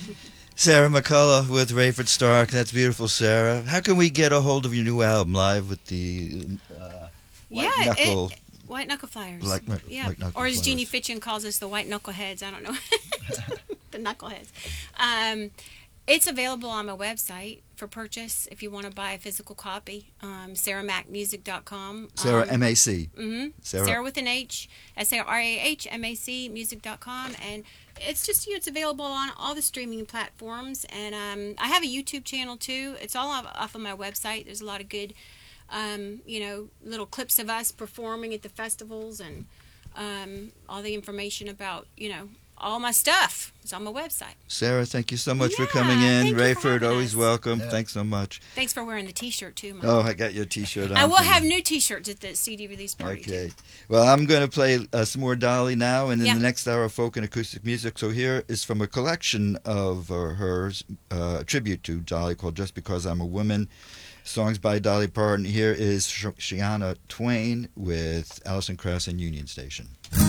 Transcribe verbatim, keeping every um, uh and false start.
Sarah McCullough with Rayford Stark. That's beautiful, Sarah. How can we get a hold of your new album, Live with the uh, Yeah, White Knuckle? it, White Knuckle Flyers. Black, Yeah, White Knuckle or as Jeannie Flyers. Fitchin calls us, the White Knuckleheads. I don't know. The Knuckleheads. Um, it's available on my website for purchase if you want to buy a physical copy. Um, sarah mac music dot com. Sarah, Um, M A C. Mm-hmm. Sarah. Sarah with an H, S A R A H M A C, music dot com. And it's just, you know, it's available on all the streaming platforms. And um, I have a YouTube channel too. It's all off, off of my website. There's a lot of good, um, you know, little clips of us performing at the festivals and um, all the information about, you know, all my stuff is on my website. Sarah, thank you so much Yeah, for coming in. thank you for Rayford, having always us. welcome. Yeah. Thanks so much. Thanks for wearing the T-shirt too, Mike. Oh, I got your T-shirt on. I will for you. have new T-shirts at the C D release party Okay. too. Well, I'm going to play uh, some more Dolly now, and in Yeah. the next hour, folk and acoustic music. So here is from a collection of uh, hers, uh, a tribute to Dolly called Just Because I'm a Woman. Songs by Dolly Parton. Here is Sh- Shania Twain with Alison Krauss and Union Station.